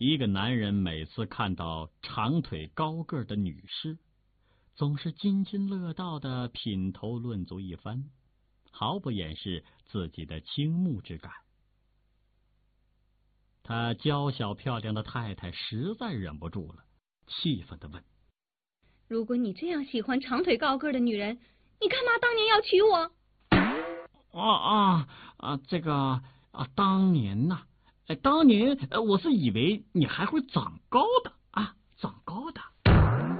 一个男人每次看到长腿高个的女士，总是津津乐道地品头论足一番，毫不掩饰自己的倾慕之感。他娇小漂亮的太太实在忍不住了，气愤地问： 如果你这样喜欢长腿高个的女人，你干嘛当年要娶我？ 当年呐，当年我是以为你还会长高的。